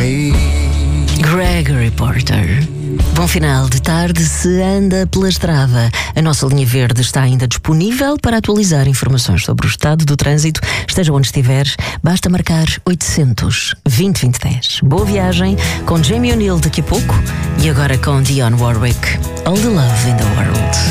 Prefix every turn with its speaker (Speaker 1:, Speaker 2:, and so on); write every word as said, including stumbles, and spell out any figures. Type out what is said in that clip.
Speaker 1: me.
Speaker 2: Gregory Porter. Bom final de tarde se anda pela estrada. A nossa linha verde está ainda disponível para atualizar informações sobre o estado do trânsito. Esteja onde estiveres, basta marcar oitocentos, vinte, vinte, dez. Boa viagem com Jamie O'Neill daqui a pouco e agora com Dionne Warwick. All the Love in the World.